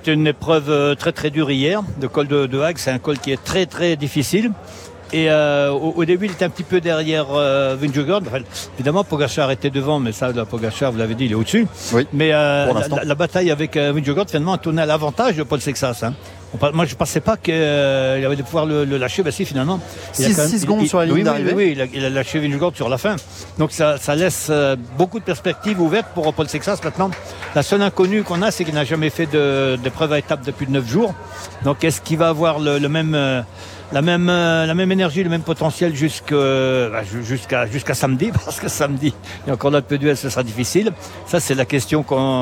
c'était une épreuve très très dure hier. Le col de Hague, c'est un col qui est très très difficile. Et au début, il était un petit peu derrière Vingegaard. Enfin, évidemment, Pogačar était devant, mais ça, Pogačar, vous l'avez dit, il est au-dessus. Oui, mais la bataille avec Vingegaard, finalement, a tourné à l'avantage de Paul Sexas. Hein. Moi, je ne pensais pas qu'il avait de pouvoir le lâcher. Ben si, finalement. 6 secondes sur la ligne d'arrivée. Oui, il a lâché Vingegaard sur la fin. Donc, ça laisse beaucoup de perspectives ouvertes pour Paul Sexas. Maintenant, la seule inconnue qu'on a, c'est qu'il n'a jamais fait d'épreuve à étape depuis 9 jours. Donc, est-ce qu'il va avoir le même... la même énergie, le même potentiel jusqu'à samedi, parce que samedi, il y a encore là peu de duel, ce sera difficile. Ça, c'est la question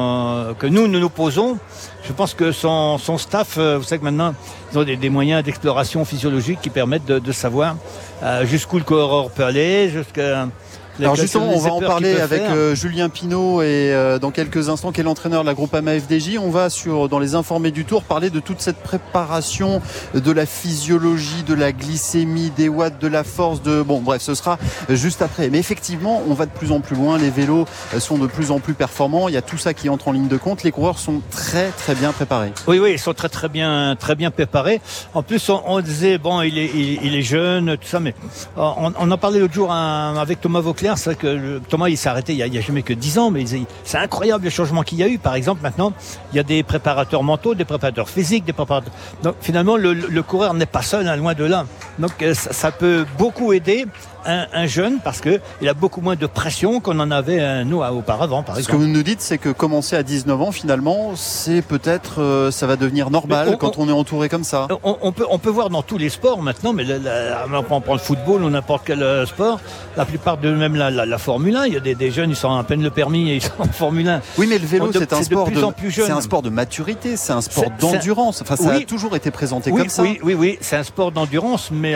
que nous posons. Je pense que son staff, vous savez que maintenant, ils ont des moyens d'exploration physiologique qui permettent de savoir jusqu'où le coureur peut aller, jusqu'à... Alors justement, on va en parler avec Julien Pinot et dans quelques instants, qui est l'entraîneur de la Groupama FDJ. On va dans les informés du Tour parler de toute cette préparation, de la physiologie, de la glycémie, des watts, de la force, bon bref, ce sera juste après. Mais effectivement, on va de plus en plus loin. Les vélos sont de plus en plus performants. Il y a tout ça qui entre en ligne de compte. Les coureurs sont très très bien préparés. Oui, ils sont très très bien préparés. En plus, on disait bon, il est jeune, tout ça, mais on en parlait l'autre jour avec Thomas Vauclair. C'est vrai que Thomas, il s'est arrêté il y a jamais que 10 ans, mais c'est incroyable les changements qu'il y a eu. Par exemple, maintenant, il y a des préparateurs mentaux, des préparateurs physiques, des préparateurs... Donc finalement, le coureur n'est pas seul, hein, loin de là. Donc ça peut beaucoup aider un jeune, parce qu'il a beaucoup moins de pression qu'on en avait nous auparavant, par exemple. Ce que vous nous dites, c'est que commencer à 19 ans, finalement, c'est peut-être, ça va devenir normal quand on est entouré comme ça. On peut voir dans tous les sports maintenant, mais on prend le football ou n'importe quel sport, la plupart de même la Formule 1, il y a des jeunes, ils sont à peine le permis et ils sont en Formule 1. Oui, mais le vélo, c'est un sport de maturité, c'est un sport d'endurance. Enfin, ça a toujours été présenté comme ça. Oui, c'est un sport d'endurance, mais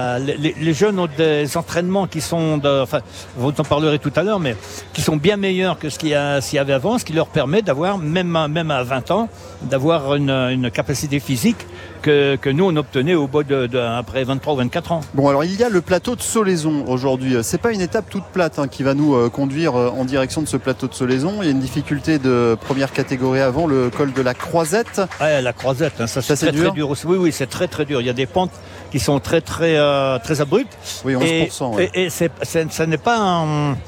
les jeunes ont des entraînements qui sont, vous en parlerez tout à l'heure, mais qui sont bien meilleurs que s'il y avait avant, ce qui leur permet d'avoir, même à 20 ans, d'avoir une capacité physique que nous on obtenait au bout après 23 ou 24 ans. Bon, alors il y a le plateau de Solaison aujourd'hui. C'est pas une étape toute plate qui va nous conduire en direction de ce plateau de Solaison. Il y a une difficulté de première catégorie avant, le col de la Croisette. Ouais, la Croisette, ça c'est très dur. Oui, c'est très très dur. Il y a des pentes qui sont très très très abruptes. Oui, 11%. Et ça n'est pas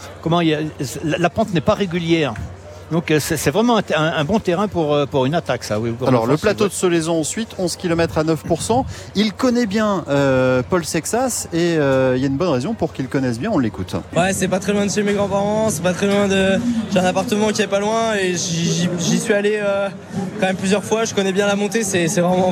la pente n'est pas régulière. Donc c'est vraiment un bon terrain pour une attaque, ça. Oui, alors le plateau de Solaison ensuite, 11 km à 9%. Il connaît bien Paul Sexas et il y a une bonne raison pour qu'il connaisse bien, on l'écoute. Ouais, c'est pas très loin de chez mes grands-parents, c'est pas très loin j'ai un appartement qui est pas loin et j'y suis allé quand même plusieurs fois. Je connais bien la montée, c'est vraiment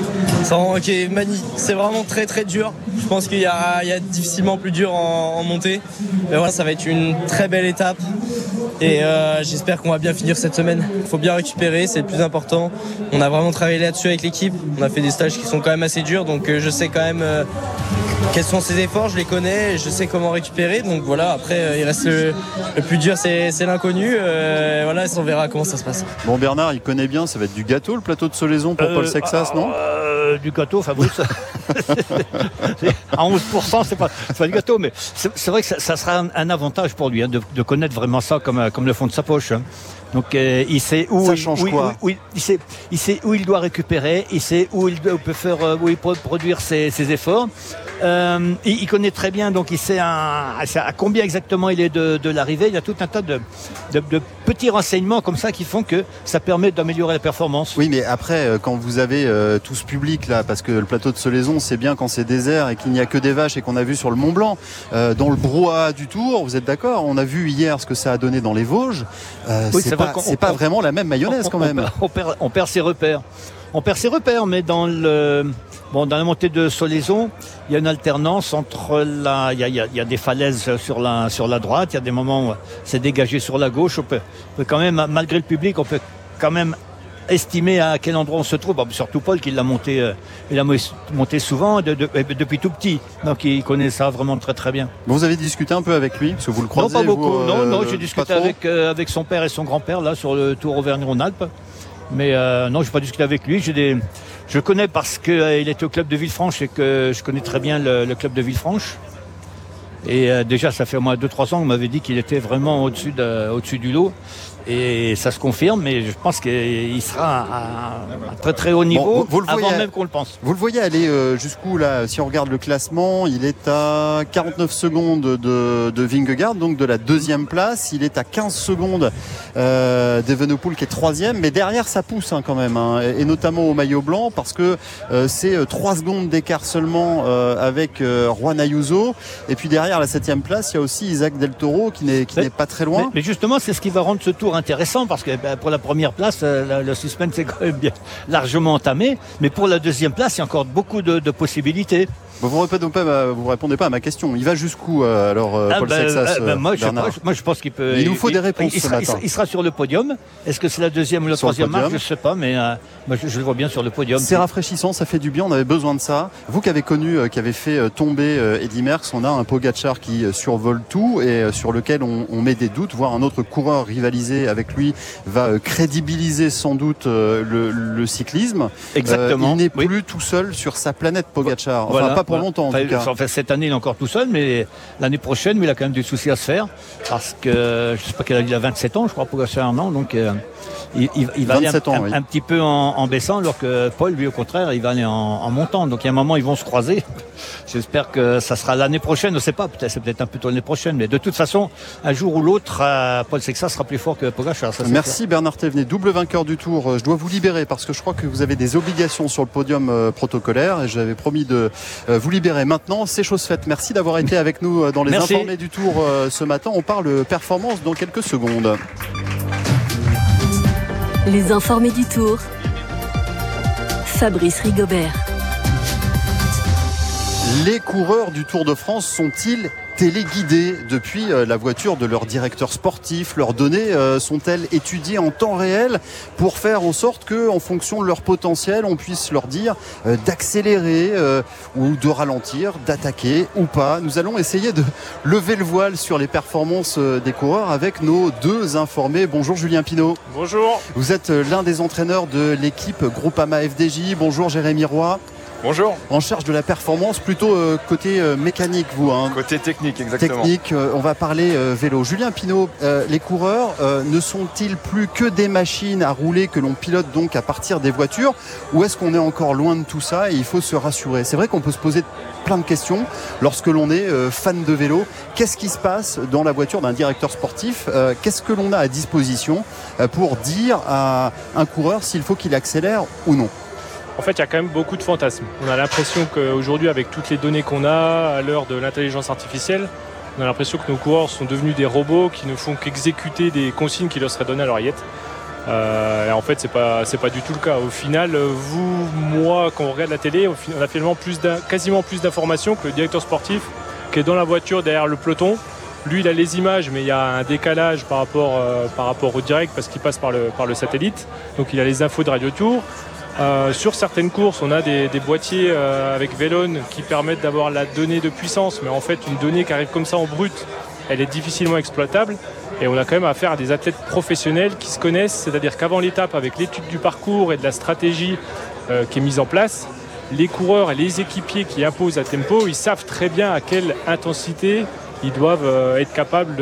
c'est vraiment très très dur. Je pense qu'il y a difficilement plus dur en montée. Mais voilà, ça va être une très belle étape et j'espère qu'on va bien finir cette semaine. Il faut bien récupérer, c'est le plus important. On a vraiment travaillé là-dessus avec l'équipe. On a fait des stages qui sont quand même assez durs, donc je sais quand même quels sont ses efforts, je les connais, je sais comment récupérer. Donc voilà, après il reste le plus dur, c'est l'inconnu. Voilà, on verra comment ça se passe. Bon, Bernard, il connaît bien, ça va être du gâteau le plateau de Solaison pour Paul Sexas, non du gâteau, Fabrice. À 11%, c'est pas du gâteau, mais c'est vrai que ça sera un avantage pour lui de connaître vraiment ça comme le fond de sa poche. Donc il sait où il sait où il doit récupérer, il sait où il peut produire ses efforts. Il connaît très bien, donc il sait à combien exactement il est de l'arrivée. Il y a tout un tas de petits renseignements comme ça qui font que ça permet d'améliorer la performance. Oui, mais après, quand vous avez tout ce public là, parce que le plateau de Solaison, c'est bien quand c'est désert et qu'il n'y a que des vaches et qu'on a vu sur le Mont Blanc, dans le brouhaha du Tour, vous êtes d'accord? On a vu hier ce que ça a donné dans les Vosges. C'est pas vraiment la même mayonnaise quand même. On perd ses repères. Mais dans la montée de Solaison, il y a une alternance entre il y a des falaises sur la droite, il y a des moments où c'est dégagé sur la gauche. On peut quand même, malgré le public, on peut quand même estimer à quel endroit on se trouve. Surtout Paul qui l'a monté, souvent depuis tout petit, donc il connaît ça vraiment très très bien. Vous avez discuté un peu avec lui, parce que vous le croisez? Non, pas beaucoup. Non, j'ai discuté avec son père et son grand-père là sur le Tour Auvergne-Rhône-Alpes. Mais non, j'ai pas discuté avec lui. Je connais parce qu'il était au club de Villefranche et que je connais très bien le club de Villefranche. Et déjà, ça fait au moins 2-3 ans qu'on m'avait dit qu'il était vraiment au-dessus du lot. Et ça se confirme, mais je pense qu'il sera à un très très haut niveau avant même qu'on le pense. Vous le voyez aller jusqu'où là? Si on regarde le classement, il est à 49 secondes de Vingegaard, donc de la deuxième place. Il est à 15 secondes d'Evenepoel qui est troisième, mais derrière ça pousse quand même, et notamment au maillot blanc, parce que c'est 3 secondes d'écart seulement avec Juan Ayuso. Et puis derrière la 7e place, il y a aussi Isaac Del Toro qui n'est pas très loin. Mais justement, c'est ce qui va rendre ce tour intéressant, parce que pour la première place, le suspense est quand même bien largement entamé, mais pour la deuxième place, il y a encore beaucoup de possibilités. Vous répondez pas à ma question. Il va jusqu'où alors Paul Sexas? Moi, je pense qu'il peut. Il nous faut des réponses ce matin. Il sera sur le podium. Est-ce que c'est la deuxième ou la troisième marche? Je ne sais pas, mais moi, je le vois bien sur le podium. C'est rafraîchissant, ça fait du bien. On avait besoin de ça. Vous qui avez connu, qui avez fait tomber Eddy Merckx, on a un Pogačar qui survole tout et sur lequel on met des doutes. Voire un autre coureur rivalisé avec lui va crédibiliser sans doute le cyclisme. Exactement. Il n'est plus tout seul sur sa planète, Pogačar. Enfin, pas pour longtemps en tout cas. Cette année il est encore tout seul, mais l'année prochaine il a quand même du souci à se faire, parce que je sais pas quel âge il a, 27 ans je crois, Pogačar, non, donc il va aller un petit peu en baissant, alors que Paul lui au contraire il va aller en montant, donc il y a un moment ils vont se croiser. J'espère que ça sera l'année prochaine, on ne sait pas, c'est peut-être un peu tôt l'année prochaine, mais de toute façon un jour ou l'autre Paul Sexas sera plus fort que Pogačar. Merci Bernard Thévenet, double vainqueur du Tour. Je dois vous libérer parce que je crois que vous avez des obligations sur le podium protocolaire et j'avais promis de vous libérer maintenant. C'est chose faite. Merci d'avoir été avec nous dans les informés du Tour ce matin. On parle performance dans quelques secondes. Les informés du Tour, Fabrice Rigobert. Les coureurs du Tour de France sont-ils téléguidés depuis la voiture de leur directeur sportif? Leurs données sont-elles étudiées en temps réel pour faire en sorte qu'en fonction de leur potentiel, on puisse leur dire d'accélérer ou de ralentir, d'attaquer ou pas? Nous allons essayer de lever le voile sur les performances des coureurs avec nos deux informés. Bonjour Julien Pinault. Bonjour. Vous êtes l'un des entraîneurs de l'équipe Groupama FDJ. Bonjour Jérémy Roy. Bonjour. En charge de la performance, plutôt côté mécanique, vous. Côté technique, exactement. Technique, on va parler vélo. Julien Pinault, les coureurs ne sont-ils plus que des machines à rouler que l'on pilote donc à partir des voitures, ou est-ce qu'on est encore loin de tout ça et il faut se rassurer? C'est vrai qu'on peut se poser plein de questions lorsque l'on est fan de vélo. Qu'est-ce qui se passe dans la voiture d'un directeur sportif? Qu'est-ce que l'on a à disposition pour dire à un coureur s'il faut qu'il accélère ou non? En fait, il y a quand même beaucoup de fantasmes. On a l'impression qu'aujourd'hui, avec toutes les données qu'on a à l'heure de l'intelligence artificielle, on a l'impression que nos coureurs sont devenus des robots qui ne font qu'exécuter des consignes qui leur seraient données à l'oreillette. Et en fait, c'est pas du tout le cas. Au final, vous, moi, quand on regarde la télé, on a finalement quasiment plus d'informations que le directeur sportif qui est dans la voiture derrière le peloton. Lui, il a les images, mais il y a un décalage par rapport au direct parce qu'il passe par le satellite. Donc, il a les infos de Radio Tour. Sur certaines courses, on a des boîtiers avec Velone qui permettent d'avoir la donnée de puissance, mais en fait, une donnée qui arrive comme ça en brut, elle est difficilement exploitable. Et on a quand même affaire à des athlètes professionnels qui se connaissent, c'est-à-dire qu'avant l'étape, avec l'étude du parcours et de la stratégie qui est mise en place, les coureurs et les équipiers qui imposent à tempo, ils savent très bien à quelle intensité ils doivent être capables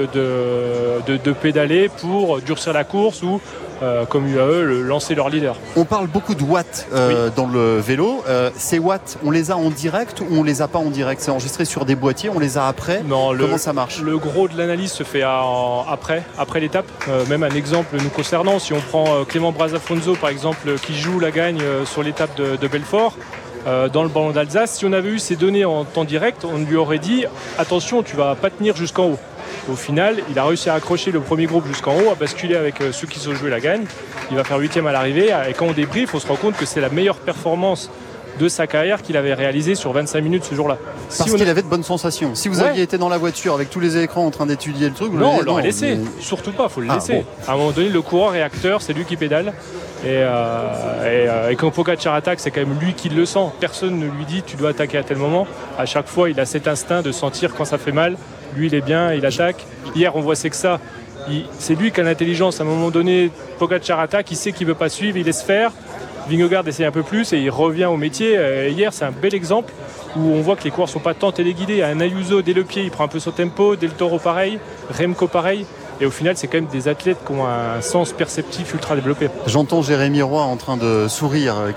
de pédaler pour durcir la course ou, comme UAE, lancer leur leader. On parle beaucoup de watts dans le vélo. Ces watts, on les a en direct ou on les a pas en direct? C'est enregistré sur des boîtiers, on les a après? Non, comment ça marche? Le gros de l'analyse se fait après l'étape. Même un exemple nous concernant, si on prend Clément Brazafonso par exemple, qui joue la gagne sur l'étape de Belfort, dans le ballon d'Alsace, si on avait eu ces données en temps direct, on lui aurait dit attention, tu vas pas tenir jusqu'en haut. Au final, il a réussi à accrocher le premier groupe jusqu'en haut, à basculer avec ceux qui se jouaient la gagne. Il va faire 8e à l'arrivée et quand on débriefe, on se rend compte que c'est la meilleure performance de sa carrière qu'il avait réalisée sur 25 minutes ce jour-là. Parce qu'il avait de bonnes sensations. Si vous aviez été dans la voiture avec tous les écrans en train d'étudier le truc, on l'aurait laissé. Mais... Surtout pas, il faut le laisser. Bon. À un moment donné, le coureur est acteur, c'est lui qui pédale. Et quand Pogačar attaque, c'est quand même lui qui le sent. Personne ne lui dit tu dois attaquer à tel moment. À chaque fois, il a cet instinct de sentir quand ça fait mal. Lui, il est bien, il attaque. Hier, on voit Sexas. C'est lui qui a l'intelligence. À un moment donné, Pogačar attaque, il sait qu'il ne veut pas suivre, il laisse faire. Vingegaard essaie un peu plus et il revient au métier. Hier, c'est un bel exemple où on voit que les coureurs ne sont pas tant téléguidés. Un Ayuso, dès le pied, il prend un peu son tempo. Del Toro, pareil. Remco, pareil. Et au final, c'est quand même des athlètes qui ont un sens perceptif ultra développé. J'entends Jérémy Roy en train de sourire.